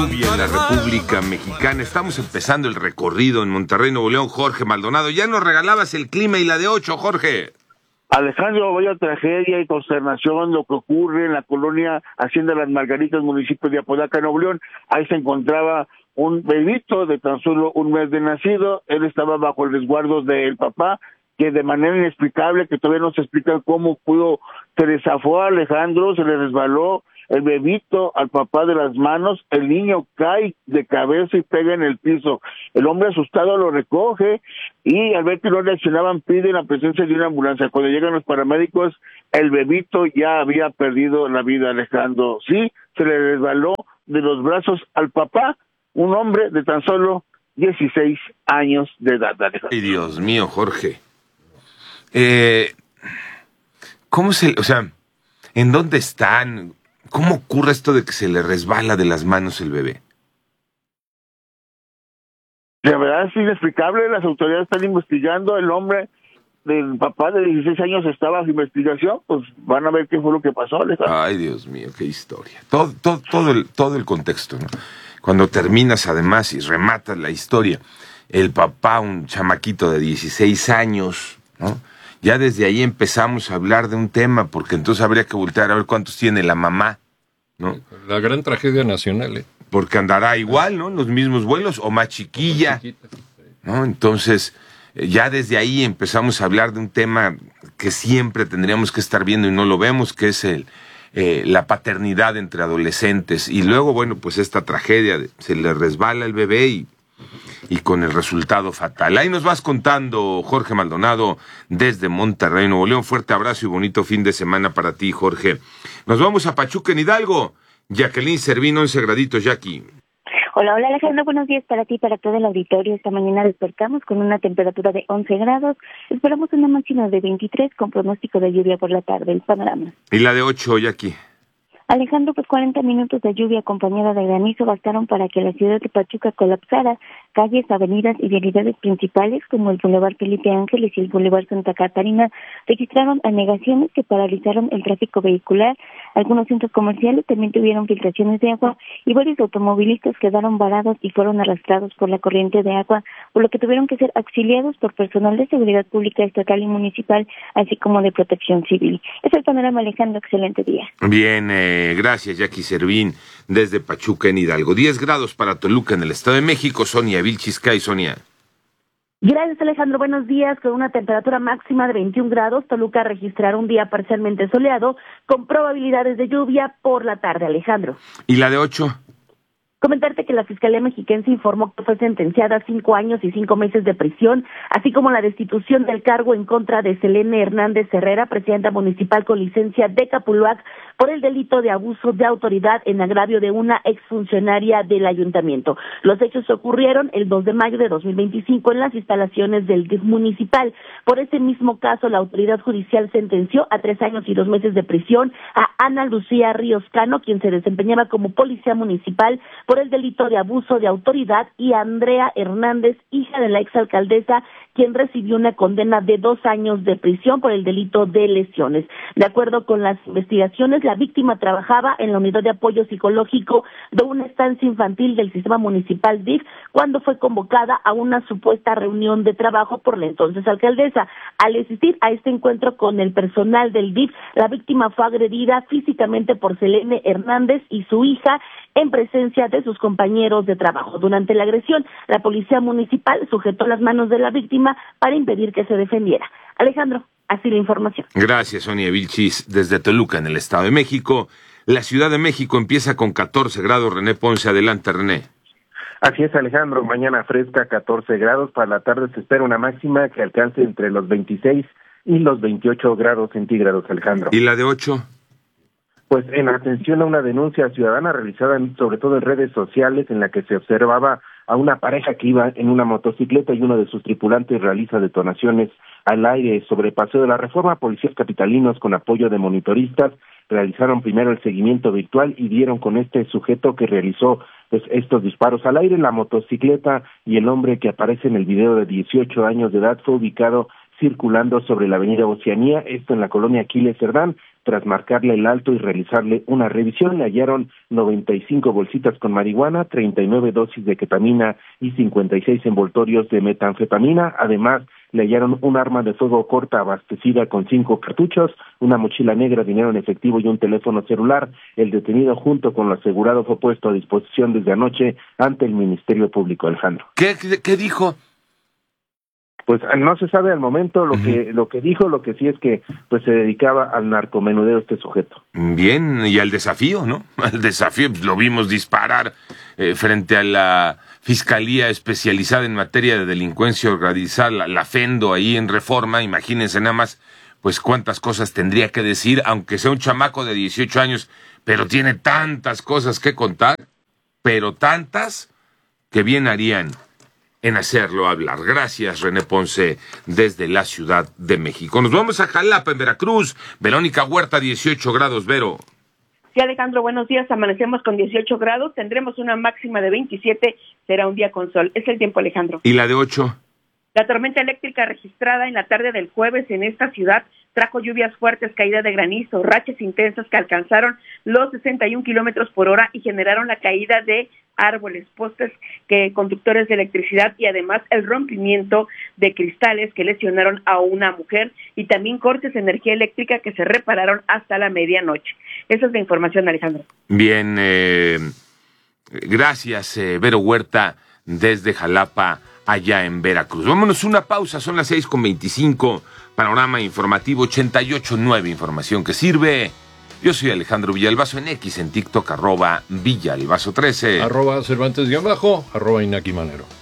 En la República Mexicana. Estamos empezando el recorrido en Monterrey, Nuevo León. Jorge Maldonado, ya nos regalabas el clima y la de 8, Jorge. Alejandro, vaya tragedia y consternación lo que ocurre en la colonia Hacienda Las Margaritas, municipio de Apodaca, Nuevo León. Ahí se encontraba un bebito de tan solo un mes de nacido. Él estaba bajo el resguardo del papá, que de manera inexplicable, que todavía no se explica cómo pudo, se le zafó a Alejandro, se le resbaló el bebito al papá de las manos, el niño cae de cabeza y pega en el piso. El hombre asustado lo recoge y al ver que no reaccionaban pide la presencia de una ambulancia. Cuando llegan los paramédicos, el bebito ya había perdido la vida, Alejandro. Sí, se le resbaló de los brazos al papá, un hombre de tan solo 16 años de edad, Alejandro. Ay, Dios mío, Jorge. ¿Cómo en dónde están? ¿Cómo ocurre esto de que se le resbala de las manos el bebé? La verdad es inexplicable, las autoridades están investigando, el hombre del papá de 16 años está bajo investigación, pues van a ver qué fue lo que pasó, Alejandro. Ay, Dios mío, qué historia. Todo el contexto, ¿no? Cuando terminas además y rematas la historia, el papá, un chamaquito de 16 años, ¿no? Ya desde ahí empezamos a hablar de un tema, porque entonces habría que voltear a ver cuántos tiene la mamá, ¿no? La gran tragedia nacional, ¿eh? Porque andará igual, ¿no? En los mismos vuelos, o más chiquilla, ¿no? Entonces, ya desde ahí empezamos a hablar de un tema que siempre tendríamos que estar viendo y no lo vemos, que es la paternidad entre adolescentes. Y luego, bueno, pues esta tragedia, se le resbala el bebé y con el resultado fatal. Ahí nos vas contando, Jorge Maldonado, desde Monterrey, Nuevo León. Fuerte abrazo y bonito fin de semana para ti, Jorge. Nos vamos a Pachuca, en Hidalgo. Jacqueline Servín, 11 graditos, Jackie. Hola Alejandro, buenos días para ti y para todo el auditorio. Esta mañana despertamos con una temperatura de 11 grados. Esperamos una máxima de 23 con pronóstico de lluvia por la tarde. El panorama. ¿Y la de 8, Jackie? Alejandro, pues 40 minutos de lluvia acompañada de granizo bastaron para que la ciudad de Pachuca colapsara. Calles, avenidas y vialidades principales como el Boulevard Felipe Ángeles y el Boulevard Santa Catarina registraron anegaciones que paralizaron el tráfico vehicular. Algunos centros comerciales también tuvieron filtraciones de agua y varios automovilistas quedaron varados y fueron arrastrados por la corriente de agua, por lo que tuvieron que ser auxiliados por personal de seguridad pública estatal y municipal, así como de protección civil. Es el panorama, Alejandro. Excelente día. Bien, gracias, Jackie Servín, desde Pachuca, en Hidalgo. 10 grados para Toluca, en el Estado de México. Sonia Vilchiscay, Sonia. Gracias, Alejandro. Buenos días. Con una temperatura máxima de 21 grados, Toluca registrará un día parcialmente soleado, con probabilidades de lluvia por la tarde, Alejandro. ¿Y la de 8? Comentarte que la Fiscalía Mexiquense informó que fue sentenciada a 5 años y 5 meses de prisión, así como la destitución del cargo en contra de Selene Hernández Herrera, presidenta municipal con licencia de Capuluac, por el delito de abuso de autoridad en agravio de una exfuncionaria del ayuntamiento. Los hechos ocurrieron el 2 de mayo de 2025 en las instalaciones del DIF municipal. Por ese mismo caso, la autoridad judicial sentenció a 3 años y 2 meses de prisión a Ana Lucía Ríos Cano, quien se desempeñaba como policía municipal, por el delito de abuso de autoridad, y Andrea Hernández, hija de la exalcaldesa, quien recibió una condena de 2 años de prisión por el delito de lesiones. De acuerdo con las investigaciones, la víctima trabajaba en la unidad de apoyo psicológico de una estancia infantil del sistema municipal DIF cuando fue convocada a una supuesta reunión de trabajo por la entonces alcaldesa. Al asistir a este encuentro con el personal del DIF, la víctima fue agredida físicamente por Selene Hernández y su hija en presencia de sus compañeros de trabajo. Durante la agresión, la policía municipal sujetó las manos de la víctima para impedir que se defendiera. Alejandro, así la información. Gracias, Sonia Vilchis, desde Toluca, en el Estado de México. La Ciudad de México empieza con 14 grados. René Ponce, adelante, René. Así es, Alejandro, mañana fresca, 14 grados. Para la tarde se espera una máxima que alcance entre los 26 y los 28 grados centígrados, Alejandro. ¿Y la de 8? Pues en atención a una denuncia ciudadana realizada sobre todo en redes sociales, en la que se observaba a una pareja que iba en una motocicleta y uno de sus tripulantes realiza detonaciones al aire sobre Paseo de la Reforma. Policías capitalinos, con apoyo de monitoristas, realizaron primero el seguimiento virtual y dieron con este sujeto que realizó pues estos disparos al aire. La motocicleta y el hombre que aparece en el video, de 18 años de edad, fue ubicado circulando sobre la avenida Oceanía, esto en la colonia Aquiles Cerdán. Tras marcarle el alto y realizarle una revisión, le hallaron 95 bolsitas con marihuana, 39 dosis de ketamina y 56 envoltorios de metanfetamina. Además, le hallaron un arma de fuego corta abastecida con 5 cartuchos, una mochila negra, dinero en efectivo y un teléfono celular. El detenido, junto con lo asegurado, fue puesto a disposición desde anoche ante el Ministerio Público. Alejandro. ¿Qué dijo? Pues no se sabe al momento lo que dijo. Lo que sí es que pues se dedicaba al narcomenudeo este sujeto. Bien, y al desafío, ¿no? Al desafío, pues, lo vimos disparar frente a la Fiscalía Especializada en Materia de Delincuencia Organizada, la FENDO, ahí en Reforma. Imagínense nada más, pues cuántas cosas tendría que decir, aunque sea un chamaco de 18 años, pero tiene tantas cosas que contar, pero tantas que bien harían en hacerlo hablar. Gracias, René Ponce, desde la Ciudad de México. Nos vamos a Jalapa, en Veracruz. Verónica Huerta, 18 grados, Vero. Sí, Alejandro, buenos días. Amanecemos con 18 grados, tendremos una máxima de 27, será un día con sol. Es el tiempo, Alejandro. ¿Y la de 8? La tormenta eléctrica registrada en la tarde del jueves en esta ciudad trajo lluvias fuertes, caída de granizo, rachas intensas que alcanzaron los 61 kilómetros por hora y generaron la caída de árboles, postes, conductores de electricidad y además el rompimiento de cristales que lesionaron a una mujer y también cortes de energía eléctrica que se repararon hasta la medianoche. Esa es la información, Alejandro. Bien, gracias, Vero Huerta, desde Jalapa, allá en Veracruz. Vámonos una pausa, son las 6:25, panorama informativo 88.9, información que sirve. Yo soy Alejandro Villalbazo en X, en TikTok, @Villalbazo13. @Cervantes_, @Inaki Manero.